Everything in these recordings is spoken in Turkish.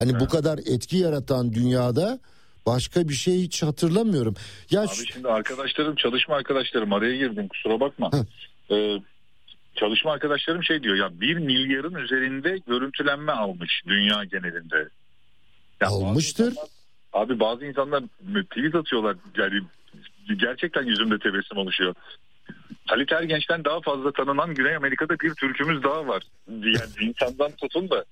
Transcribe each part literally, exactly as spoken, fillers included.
Hani bu kadar etki yaratan dünyada başka bir şey hiç hatırlamıyorum. Ya Abi şu... şimdi arkadaşlarım, çalışma arkadaşlarım, araya girdim kusura bakma. Ee, çalışma arkadaşlarım şey diyor ya, bir milyarın üzerinde görüntülenme almış dünya genelinde. Ya almıştır. Bazı insanlar, abi bazı insanlar tweet atıyorlar, yani gerçekten yüzümde tebessüm oluşuyor. Halit Ergenç'ten daha fazla tanınan Güney Amerika'da bir Türk'ümüz daha var diyen insandan tutun da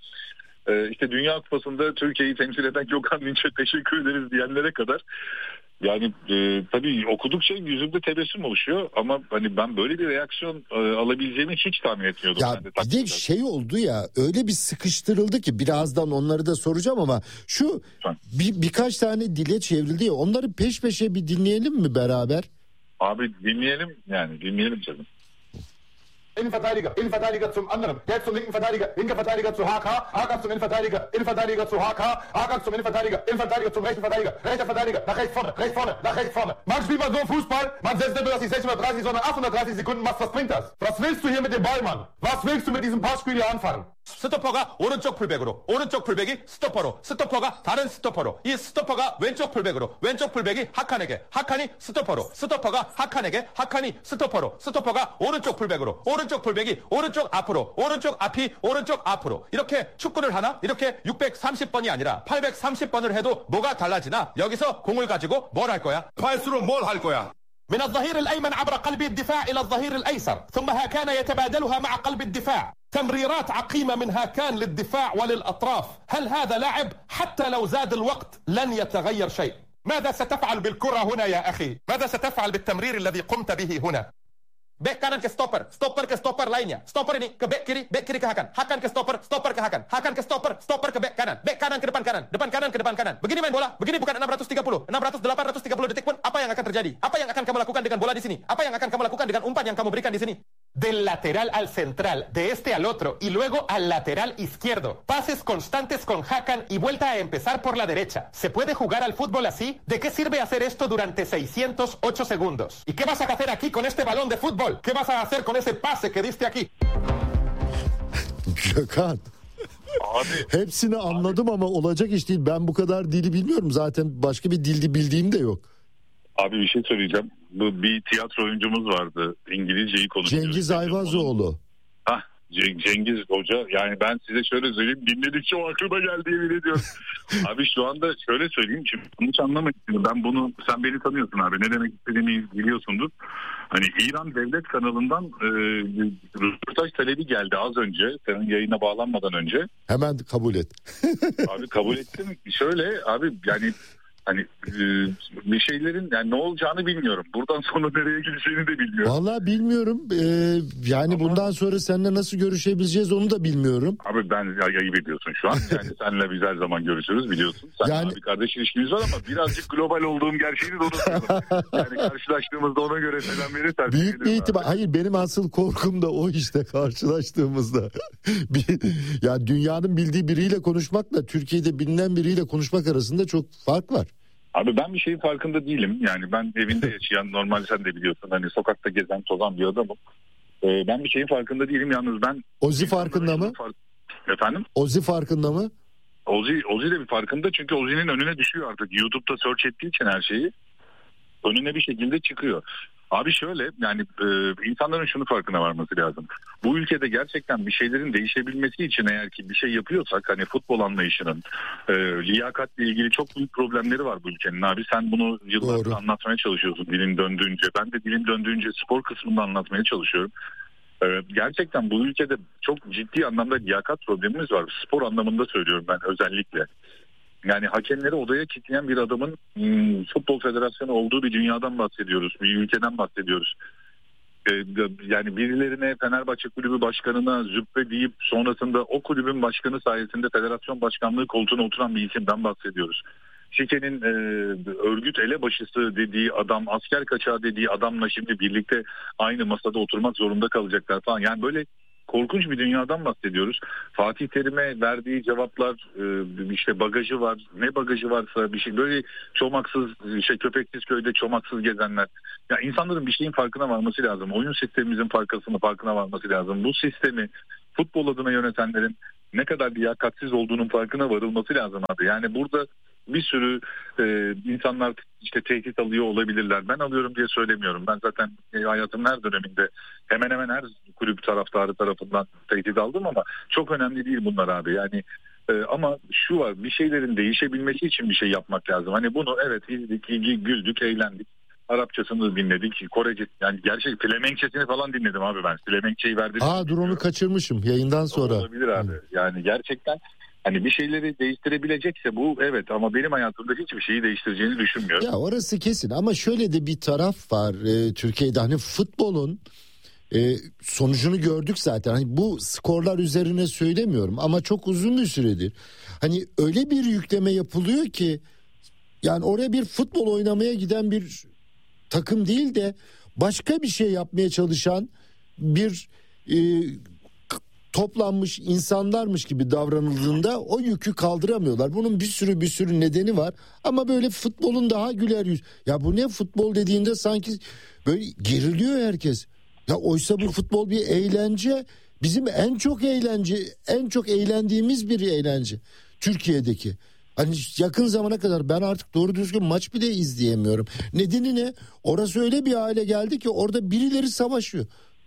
e, işte Dünya Kupası'nda Türkiye'yi temsil eden Gökhan Dinç'e teşekkür ederiz diyenlere kadar. Yani e, tabii okudukça yüzümde tebessüm oluşuyor ama hani ben böyle bir reaksiyon e, alabileceğimi hiç tahmin etmiyordum. Ya de, bir de şey oldu ya, öyle bir sıkıştırıldı ki birazdan onları da soracağım ama şu bir, birkaç tane dile çevrildi ya, onları peş peşe bir dinleyelim mi beraber? Abi dinleyelim, yani dinleyelim canım. Innenverteidiger, Innenverteidiger zum anderen, jetzt zum linken Verteidiger, linker Verteidiger zu H K, H K zum Innenverteidiger, Innenverteidiger zu H K, H K zum Innenverteidiger, Innenverteidiger zum rechten Verteidiger, rechter Verteidiger, nach rechts vorne, rechts vorne, nach rechts vorne. Man spielt mal so Fußball, man setzt nicht nur, dass die sechshundertdreißig, sondern achthundertdreißig Sekunden machst, was bringt das? Was willst du hier mit dem Ball, Mann? Was willst du mit diesem Passspiel hier anfangen? 스토퍼가 오른쪽 풀백으로, 오른쪽 풀백이 스토퍼로, 스토퍼가 다른 스토퍼로, 이 스토퍼가 왼쪽 풀백으로, 왼쪽 풀백이 하칸에게, 하칸이 스토퍼로, 스토퍼가 하칸에게, 하칸이 스토퍼로, 스토퍼가 오른쪽 풀백으로, 오른쪽 풀백이 오른쪽 앞으로, 오른쪽 앞이 오른쪽 앞으로. 이렇게 축구를 하나? 이렇게 육백삼십 번이 아니라 팔백삼십 번을 해도 뭐가 달라지나? 여기서 공을 가지고 뭘 할 거야? 팔수록 뭘 할 거야? من الظهير الأيمن عبر قلب الدفاع إلى الظهير الأيسر ثم هاكان يتبادلها مع قلب الدفاع تمريرات عقيمة من هاكان للدفاع وللأطراف هل هذا لاعب؟ حتى لو زاد الوقت لن يتغير شيء ماذا ستفعل بالكرة هنا يا أخي؟ ماذا ستفعل بالتمرير الذي قمت به هنا؟ Bek kanan ke stopper, stopper ke stopper lainnya. Stopper ini ke bek kiri, bek kiri ke Hakan. Hakan ke stopper, stopper ke Hakan. Hakan ke stopper, stopper ke bek kanan. Bek kanan ke depan kanan, depan kanan ke depan kanan. Begini main bola, begini bukan enam ratus tiga puluh. enam ratus delapan ratus tiga puluh detik pun apa yang akan terjadi? Apa yang akan kamu lakukan dengan bola di sini? Apa yang akan kamu lakukan dengan umpan yang kamu berikan di sini? Del lateral al central, de este al otro y luego al lateral izquierdo. Pases constantes con Hakan y vuelta a empezar por la derecha. ¿Se puede jugar al fútbol así? ¿De qué sirve hacer esto durante seiscientos ocho segundos? ¿Y qué vas a hacer aquí con este balón de fútbol? ¿Qué vas a hacer con ese pase que diste aquí? Gökhan. Abi, hepsini anladım abi. Ama olacak iş değil. Ben bu kadar dili bilmiyorum. Zaten başka bir dildi bildiğim de yok. Abi bir şey söyleyeceğim. Bu bir tiyatro oyuncumuz vardı. İngilizceyi konuşuyor. Cengiz Ayvazoğlu. Hah, Cengiz Hoca. Yani ben size şöyle söyleyeyim. Dinledikçe o aklıma geldi, yemin ediyorum. Abi şu anda şöyle söyleyeyim. Şimdi hiç anlamayın. Ben bunu, sen beni tanıyorsun abi. Ne demek istediğimi biliyorsundur. Hani İran Devlet kanalından e, röportaj talebi geldi az önce. Senin yayına bağlanmadan önce. Hemen kabul et. Abi kabul ettim. Şöyle abi, yani hani e, bir şeylerin yani ne olacağını bilmiyorum. Buradan sonra nereye gideceğini de bilmiyorum. Vallahi bilmiyorum. Ee, yani Ama, bundan sonra seninle nasıl görüşebileceğiz onu da bilmiyorum. Abi ben ya, ayıp ediyorsun şu an. Yani seninle biz her zaman görüşürüz, biliyorsun. Sen yani... abi kardeş ilişkimiz var ama birazcık global olduğum gerçeğini de unutuyorum. Yani karşılaştığımızda ona göre selam verirsen. Büyük bir ihtimal. Hayır, benim asıl korkum da o işte, karşılaştığımızda. bir, ya dünyanın bildiği biriyle konuşmakla Türkiye'de bilinen biriyle konuşmak arasında çok fark var. Abi ben bir şeyin farkında değilim. Yani ben evinde yaşayan, normal sen de biliyorsun, hani sokakta gezen tozan bir adamım. Ee, ben bir şeyin farkında değilim. Yalnız ben... Ozi farkında mı? Fark... Efendim? Ozi farkında mı? Ozi, Ozi de bir farkında, çünkü Ozi'nin önüne düşüyor artık. YouTube'da search ettiği için her şeyi önüne bir şekilde çıkıyor. Abi şöyle, yani e, insanların şunu farkına varması lazım. Bu ülkede gerçekten bir şeylerin değişebilmesi için eğer ki bir şey yapıyorsak, hani futbol anlayışının, e, liyakatle ilgili çok büyük problemleri var bu ülkenin abi. Sen bunu yıllardır Doğru. anlatmaya çalışıyorsun dilin döndüğünce. Ben de dilim döndüğünce spor kısmında anlatmaya çalışıyorum. E, gerçekten bu ülkede çok ciddi anlamda liyakat problemimiz var. Spor anlamında söylüyorum ben özellikle. Yani hakemleri odaya kilitleyen bir adamın hmm, futbol federasyonu olduğu bir dünyadan bahsediyoruz. Bir ülkeden bahsediyoruz. Ee, yani birilerine, Fenerbahçe kulübü başkanına züppe deyip sonrasında o kulübün başkanı sayesinde federasyon başkanlığı koltuğuna oturan bir isimden bahsediyoruz. Şike'nin e, örgüt elebaşısı dediği adam, asker kaçağı dediği adamla şimdi birlikte aynı masada oturmak zorunda kalacaklar falan. Yani böyle korkunç bir dünyadan bahsediyoruz. Fatih Terim'e verdiği cevaplar, işte bagajı var, ne bagajı varsa bir şey, böyle çomaksız, şey köpeksiz köyde çomaksız gezenler. Ya insanların bir şeyin farkına varması lazım. Oyun sistemimizin farkına farkına varması lazım. Bu sistemi futbol adına yönetenlerin ne kadar liyakatsiz olduğunun farkına varılması lazım abi. Yani burada bir sürü e, insanlar işte tehdit alıyor olabilirler. Ben alıyorum diye söylemiyorum. Ben zaten e, hayatımın her döneminde hemen hemen her kulüp taraftarı tarafından tehdit aldım ama çok önemli değil bunlar abi. Yani e, ama şu var, bir şeylerin değişebilmesi için bir şey yapmak lazım. Hani bunu evet izledik, güldük, eğlendik. Arapçasını dinledik. Korece, yani gerçek Flemenkçesini falan dinledim abi ben. Flemenkçeyi verdim. Aa dur onu kaçırmışım yayından sonra. Olabilir abi. Yani gerçekten hani bir şeyleri değiştirebilecekse bu evet, ama benim hayatımda hiçbir şeyi değiştireceğini düşünmüyorum. Ya orası kesin ama şöyle de bir taraf var e, Türkiye'de, hani futbolun e, sonucunu gördük zaten. Hani bu skorlar üzerine söylemiyorum ama çok uzun bir süredir. Hani öyle bir yükleme yapılıyor ki yani oraya bir futbol oynamaya giden bir takım değil de başka bir şey yapmaya çalışan bir e, toplanmış insanlarmış gibi davranıldığında o yükü kaldıramıyorlar. Bunun bir sürü bir sürü nedeni var ama böyle futbolun daha güler yüz. Ya bu ne futbol dediğinde sanki böyle geriliyor herkes. Ya oysa bu futbol bir eğlence. Bizim en çok eğlence, en çok eğlendiğimiz bir eğlence Türkiye'deki. Hani yakın zamana kadar ben artık doğru düzgün maç bile izleyemiyorum. Nedeni ne? Orası öyle bir hale geldi ki orada birileri savaşıyor.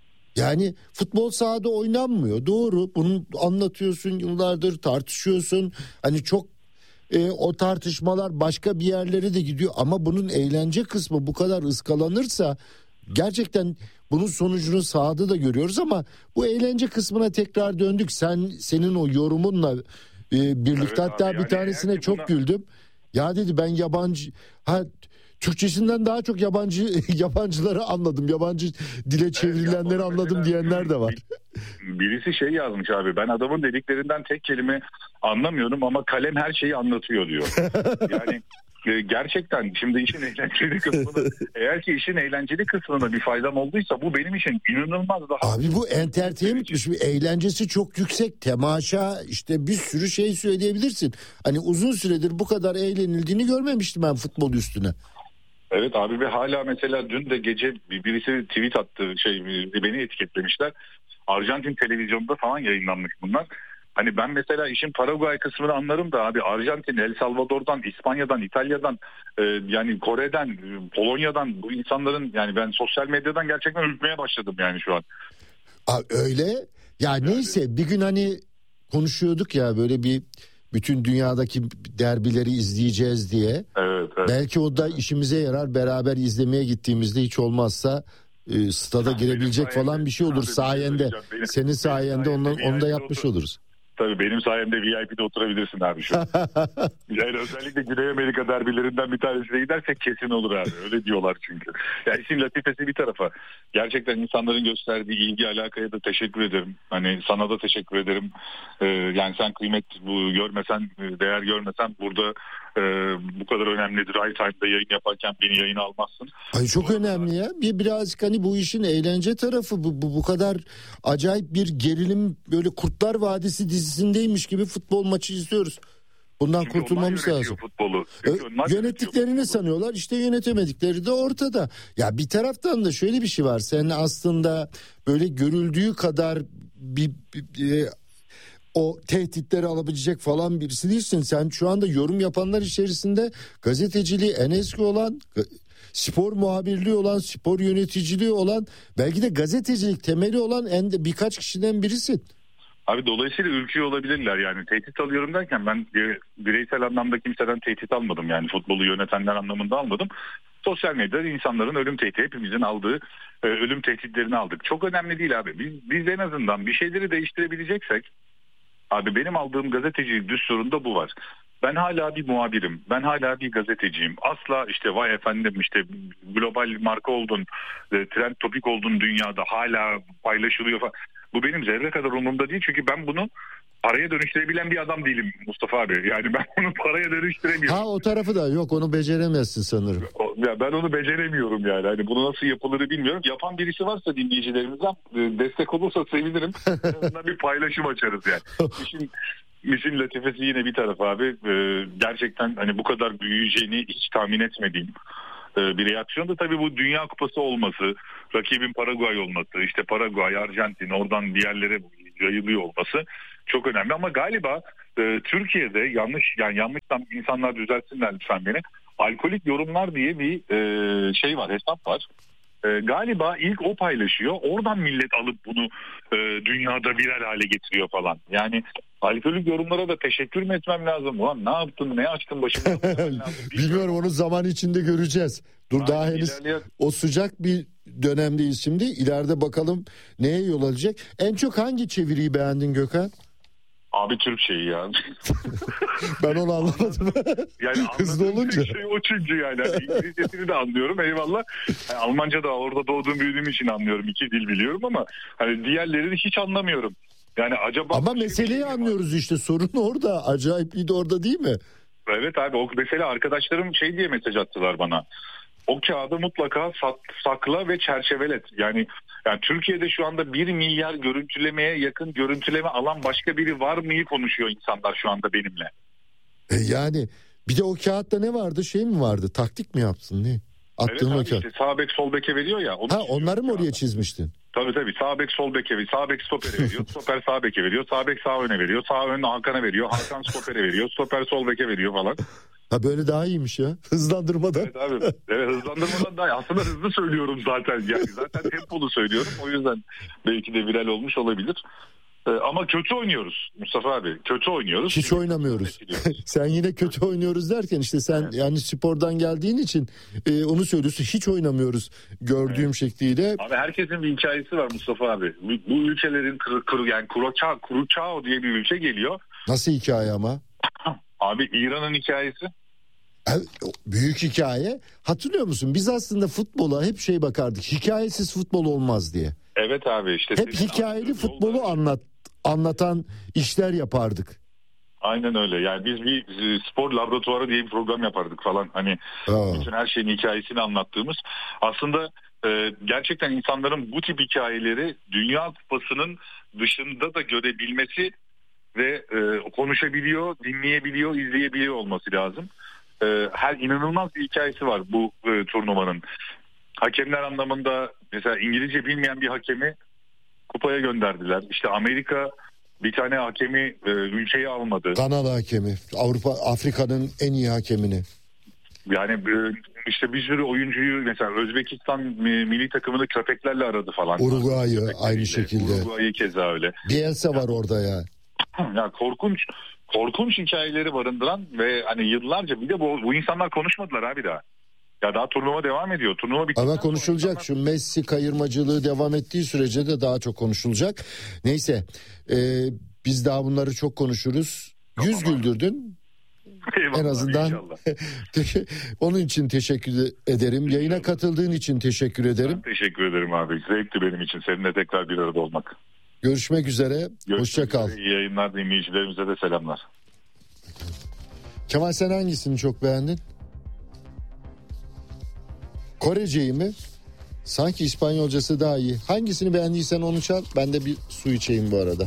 Yani futbol sahada oynanmıyor. Doğru. Bunu anlatıyorsun yıllardır, tartışıyorsun. Hani çok e, o tartışmalar başka bir yerlere de gidiyor. Ama bunun eğlence kısmı bu kadar ıskalanırsa gerçekten bunun sonucunu sahada da görüyoruz ama bu eğlence kısmına tekrar döndük. Sen senin o yorumunla e, birlikte Evet hatta abi, bir yani tanesine çok buna... güldüm. Ya dedi ben yabancı ha Türkçesinden daha çok yabancı yabancıları anladım. Yabancı dile çevrilenleri evet, anladım mesela, diyenler de var. Birisi şey yazmış abi, ben adamın dediklerinden tek kelime anlamıyorum ama kalem her şeyi anlatıyor diyor. Yani e, gerçekten şimdi işin eğlenceli kısmını, eğer ki işin eğlenceli kısmına bir faydam olduysa bu benim için inanılmaz daha. Abi bu entertainmentmiş, bir eğlencesi çok yüksek, temaşa, işte bir sürü şey söyleyebilirsin. Hani uzun süredir bu kadar eğlenildiğini görmemiştim ben futbol üstüne. Evet abi, ve hala mesela dün de gece birisi tweet attı, şey beni etiketlemişler. Arjantin televizyonunda falan yayınlanmış bunlar. Hani ben mesela işin Paraguay kısmını anlarım da abi, Arjantin, El Salvador'dan, İspanya'dan, İtalya'dan, e, yani Kore'den, Polonya'dan bu insanların, yani ben sosyal medyadan gerçekten ürkmeye başladım yani şu an. Aa, öyle ya yani, neyse bir gün hani konuşuyorduk ya böyle bir bütün dünyadaki derbileri izleyeceğiz diye. Evet, evet. Belki o da işimize yarar, beraber izlemeye gittiğimizde hiç olmazsa e, stada girebilecek sayemde, falan bir şey olur sayende. Benim, Senin sayende onu, onu da yapmış otur. oluruz. Tabii benim sayemde V I P'de oturabilirsin abi şu an. Yani özellikle Güney Amerika derbilerinden bir tanesine gidersek kesin olur abi. Öyle diyorlar çünkü. Yani işin latifesi bir tarafa. Gerçekten insanların gösterdiği ilgi, alakaya da teşekkür ederim. Hani sana da teşekkür ederim. Ee, yani sen kıymet bu görmesen, değer görmesen burada e, bu kadar önemli Drive Time'da yayın yaparken beni yayına almazsın. Ay çok bu önemli ya. Bir birazcık hani bu işin eğlence tarafı, bu, bu bu kadar acayip bir gerilim, böyle Kurtlar Vadisi dizisindeymiş gibi futbol maçı izliyoruz. Bundan çünkü kurtulmamız lazım. Futbolu. Ö- yönettiklerini sanıyorlar, işte yönetemedikleri de ortada. Ya bir taraftan da şöyle bir şey var. Sen aslında böyle görüldüğü kadar bir, bir, bir o tehditleri alabilecek falan birisi değilsin. Sen şu anda yorum yapanlar içerisinde gazeteciliği en eski olan, spor muhabirliği olan, spor yöneticiliği olan, belki de gazetecilik temeli olan en de birkaç kişiden birisin. Abi dolayısıyla ürküyor olabilirler yani. Tehdit alıyorum derken ben bireysel anlamda kimseden tehdit almadım. Yani futbolu yönetenler anlamında almadım. Sosyal medyada insanların ölüm tehdidi, hepimizin aldığı e, ölüm tehditlerini aldık. Çok önemli değil abi. Biz, biz en azından bir şeyleri değiştirebileceksek, abi benim aldığım gazetecilik düsturunda bu var. Ben hala bir muhabirim. Ben hala bir gazeteciyim. Asla işte vay efendim işte global marka oldun, e, trend topik oldun dünyada, hala paylaşılıyor falan. Bu benim zerre kadar umurumda değil. Çünkü ben bunu paraya dönüştürebilen bir adam değilim Mustafa abi. Yani ben bunu paraya dönüştüremiyorum. Ha o tarafı da yok, onu beceremezsin sanırım. Ya ben onu beceremiyorum yani. Hani bunu nasıl yapılır bilmiyorum. Yapan birisi varsa dinleyicilerimizden destek olursa sevinirim. En azından bir paylaşım açarız yani. İşin, işin latifesi yine bir taraf abi. Ee, gerçekten hani bu kadar büyüyeceğini hiç tahmin etmediğim bir reaksiyon da tabii bu Dünya Kupası olması, rakibin Paraguay olması, işte Paraguay, Arjantin, oradan diğerlere yayılıyor olması çok önemli. Ama galiba e, Türkiye'de yanlış yani yanlışsam insanlar düzeltsinler lütfen beni. Alkolik yorumlar diye bir e, şey var, hesap var. E, galiba ilk o paylaşıyor. Oradan millet alıp bunu e, dünyada viral hale getiriyor falan. Yani alkolik yorumlara da teşekkür mü etmem lazım? Ulan ne yaptın, ne açtın başımı? Bilmiyorum, onu zaman içinde göreceğiz. Dur Aynen, daha henüz ilerleyen... o sıcak bir dönemdeyiz şimdi. İleride bakalım neye yol alacak. En çok hangi çeviriyi beğendin Gökhan? Abi Türk şeyi ya. Ben onu anlamadım. Yani hızlı olunca. Şey o çünkü yani. yani İngilizcesini de anlıyorum eyvallah. Yani Almanca da orada doğduğum büyüdüğüm için anlıyorum. İki dil biliyorum ama hani diğerlerini hiç anlamıyorum. Yani acaba... Ama meseleyi şey anlıyoruz var. işte, sorun orada. Acayipliği de orada değil mi? Evet abi, o mesela arkadaşlarım şey diye mesaj attılar bana. O kağıdı mutlaka sakla ve çerçevelet. Yani yani Türkiye'de şu anda bir milyar görüntülemeye yakın görüntüleme alan başka biri var mıyı konuşuyor insanlar şu anda benimle. E yani bir de o kağıtta ne vardı, şey mi vardı, taktik mi yaptın ne? Attığın evet abi, işte sağ bek sol beke veriyor ya. Ha, onları mı oraya çizmiştin? Tabii tabii, sağ bek sol beke veriyor, sağ bek stopere veriyor, stoper sağ beke veriyor, sağ bek sağ öne veriyor, sağ ön Hakan'a veriyor, Hakan stopere veriyor, stoper sol beke veriyor falan. Ha böyle daha iyiymiş ya, hızlandırmadan. Evet abi, evet hızlandırmadan daha iyi. Aslında hızlı söylüyorum zaten, yani zaten tempolu söylüyorum, o yüzden belki de viral olmuş olabilir. Ee, ama kötü oynuyoruz Mustafa abi, kötü oynuyoruz. Hiç oynamıyoruz. Sen yine kötü oynuyoruz derken işte sen evet. yani spordan geldiğin için e, onu söylüyorsun, hiç oynamıyoruz gördüğüm evet. şekliyle. Abi herkesin bir hikayesi var Mustafa abi. Bu, bu ülkelerin kır, kır, yani Kuroçao, Kuroçao diye bir ülke geliyor. Nasıl hikaye ama? Abi İran'ın hikayesi. Büyük hikaye. Hatırlıyor musun? Biz aslında futbola hep şey bakardık. Hikayesiz futbol olmaz diye. Evet abi işte. Hep hikayeli futbolu yolda... anlat anlatan işler yapardık. Aynen öyle. Yani biz bir spor laboratuvarı diye bir program yapardık falan. Hani Aa. bütün her şeyin hikayesini anlattığımız. Aslında e, gerçekten insanların bu tip hikayeleri Dünya Kupası'nın dışında da görebilmesi ve e, konuşabiliyor, dinleyebiliyor, izleyebiliyor olması lazım. E, her inanılmaz bir hikayesi var bu e, turnuvanın. Hakemler anlamında mesela İngilizce bilmeyen bir hakemi kupaya gönderdiler. İşte Amerika bir tane hakemi e, ülkeye almadı. Kanada hakemi. Avrupa, Afrika'nın en iyi hakemini. Yani e, işte bir sürü oyuncuyu mesela Özbekistan milli takımını köpeklerle aradı falan. Uruguay'ı aynı şekilde. Uruguay'ı keza öyle. Bielsa var yani, orada ya. Ya korkunç korkunç hikayeleri barındıran ve hani yıllarca bir de bu, bu insanlar konuşmadılar abi daha. Ya daha turnuva devam ediyor. Turnuva bitti. Ama konuşulacak. Insanlar... Şu Messi kayırmacılığı devam ettiği sürece de daha çok konuşulacak. Neyse. E, biz daha bunları çok konuşuruz. Tamam, Yüz abi. Güldürdün. Eyvallah, en azından onun için teşekkür ederim. İnşallah. Yayına katıldığın için teşekkür ederim. Ben teşekkür ederim abi. Zevkti benim için seninle tekrar bir arada olmak. Görüşmek üzere. Hoşça kal. İyi yayınlar, dinleyicilerimize de selamlar. Kemal, sen hangisini çok beğendin? Koreceyi mi? Sanki İspanyolcası daha iyi. Hangisini beğendiysen onu çal. Ben de bir su içeyim bu arada.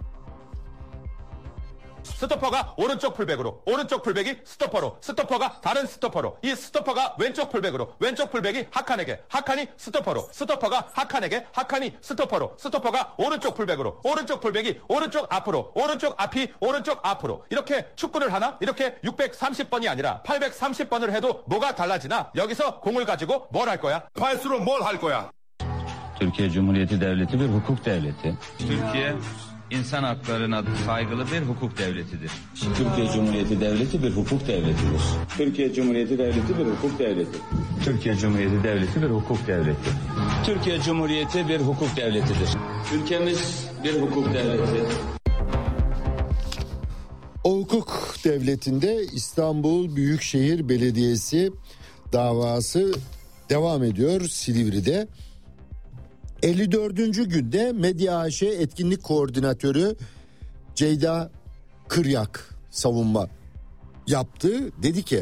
스토퍼가 오른쪽 풀백으로, 오른쪽 풀백이 스토퍼로, 스토퍼가 다른 스토퍼로, 이 스토퍼가 왼쪽 풀백으로, 왼쪽 풀백이 하칸에게, 하칸이 스토퍼로, 스토퍼가 하칸에게, 하칸이 스토퍼로, 스토퍼가 오른쪽 풀백으로, 오른쪽 풀백이 오른쪽 앞으로, 오른쪽 앞이 오른쪽 앞으로. 이렇게 축구를 하나? 이렇게 육백삼십 번이 아니라 팔백삼십 번을 해도 뭐가 달라지나? 여기서 공을 가지고 뭘 할 거야? 팔수록 뭘 할 거야? Türkiye Cumhuriyeti Devleti bir hukuk devleti. Türkiye İnsan haklarına saygılı bir hukuk devletidir. Türkiye Cumhuriyeti Devleti bir hukuk devletidir. Türkiye Cumhuriyeti Devleti bir hukuk devleti. Türkiye Cumhuriyeti Devleti bir hukuk devleti. Türkiye Cumhuriyeti bir hukuk devletidir. Ülkemiz bir hukuk devleti. O hukuk devletinde İstanbul Büyükşehir Belediyesi davası devam ediyor Silivri'de. elli dördüncü günde Medya A Ş etkinlik koordinatörü Ceyda Kıryak savunma yaptı. Dedi ki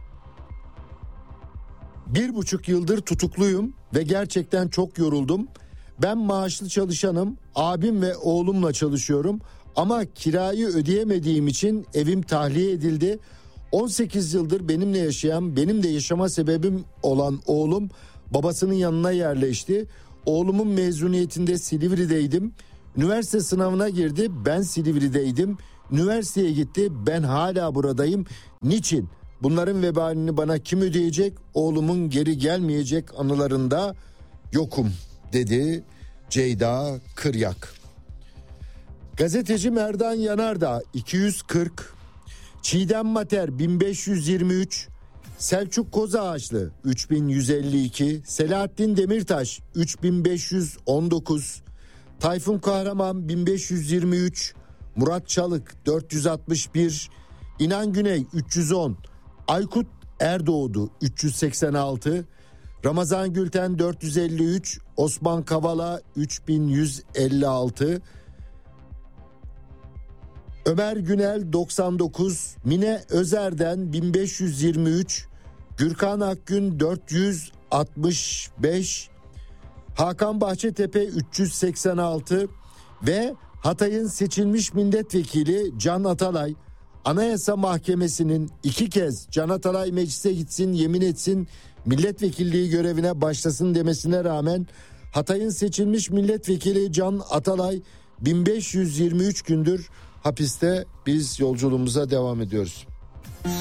bir buçuk yıldır tutukluyum ve gerçekten çok yoruldum. Ben maaşlı çalışanım, abim ve oğlumla çalışıyorum ama kirayı ödeyemediğim için evim tahliye edildi. on sekiz yıldır benimle yaşayan, benim de yaşama sebebim olan oğlum babasının yanına yerleşti. Oğlumun mezuniyetinde Silivri'deydim. Üniversite sınavına girdi, ben Silivri'deydim. Üniversiteye gitti, ben hala buradayım. Niçin? Bunların vebalini bana kim ödeyecek? Oğlumun geri gelmeyecek anılarında yokum dedi Ceyda Kıryak. Gazeteci Merdan Yanardağ iki yüz kırk, Çiğdem Mater bin beş yüz yirmi üç, Selçuk Kozağaçlı üç bin yüz elli iki, Selahattin Demirtaş üç bin beş yüz on dokuz, Tayfun Kahraman bin beş yüz yirmi üç, Murat Çalık dört yüz altmış bir, İnan Güney üç yüz on, Aykut Erdoğdu üç yüz seksen altı, Ramazan Gülten dört yüz elli üç, Osman Kavala üç bin yüz elli altı, Ömer Günel doksan dokuz, Mine Özer'den bin beş yüz yirmi üç, Gürkan Akgün dört yüz altmış beş, Hakan Bahçetepe üç yüz seksen altı ve Hatay'ın seçilmiş milletvekili Can Atalay, Anayasa Mahkemesi'nin iki kez Can Atalay meclise gitsin, yemin etsin, milletvekilliği görevine başlasın demesine rağmen Hatay'ın seçilmiş milletvekili Can Atalay bin beş yüz yirmi üç gündür hapiste. Biz yolculuğumuza devam ediyoruz.